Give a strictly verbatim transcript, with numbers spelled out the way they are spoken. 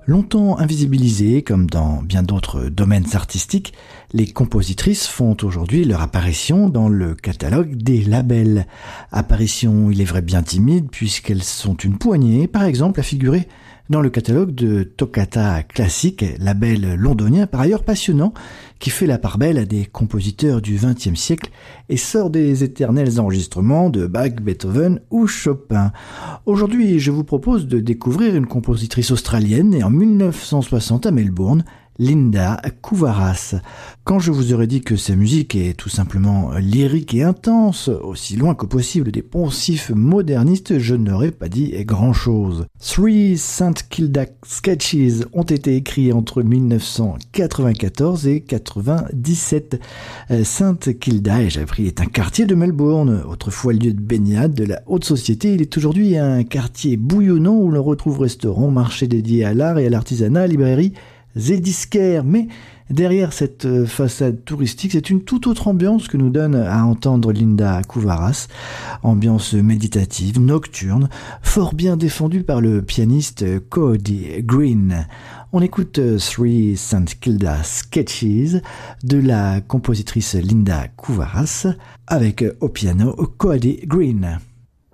Longtemps invisibilisées, comme dans bien d'autres domaines artistiques, les compositrices font aujourd'hui leur apparition dans le catalogue des labels. Apparition, il est vrai, bien timide, puisqu'elles sont une poignée, par exemple, à figurer dans le catalogue de Toccata Classique, label londonien par ailleurs passionnant, qui fait la part belle à des compositeurs du vingtième siècle et sort des éternels enregistrements de Bach, Beethoven ou Chopin. Aujourd'hui, je vous propose de découvrir une compositrice australienne née en mille neuf cent soixante à Melbourne, Linda Couvaras. Quand je vous aurais dit que sa musique est tout simplement lyrique et intense, aussi loin que possible des poncifs modernistes, je n'aurais pas dit grand-chose. Three Saint Kilda Sketches ont été écrits entre mille neuf cent quatre-vingt-quatorze et quatre-vingt-dix-sept. Saint Kilda, et j'ai appris, est un quartier de Melbourne, autrefois lieu de baignade de la haute société. Il est aujourd'hui un quartier bouillonnant où l'on retrouve restaurants, marchés dédiés à l'art et à l'artisanat, librairies et disquaires. Mais derrière cette façade touristique, c'est une toute autre ambiance que nous donne à entendre Linda Couvaras. Ambiance méditative, nocturne, fort bien défendue par le pianiste Cody Green. On écoute Three Saint Kilda Sketches de la compositrice Linda Couvaras avec au piano Cody Green.